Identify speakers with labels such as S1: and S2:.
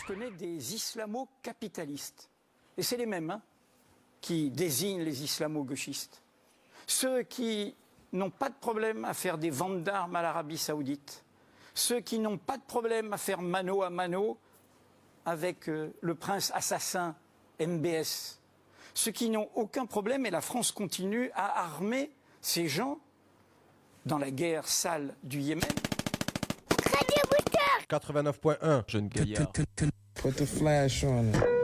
S1: connais des islamo-capitalistes. Et c'est les mêmes qui désignent les islamo-gauchistes. Ceux qui n'ont pas de problème à faire des ventes d'armes à l'Arabie Saoudite. Ceux qui n'ont pas de problème à faire mano à mano avec le prince assassin MBS. Ceux qui n'ont aucun problème, et la France continue à armer ces gens dans la guerre sale du Yémen.
S2: 89.1, jeune gaillard.
S3: Put the flash on it.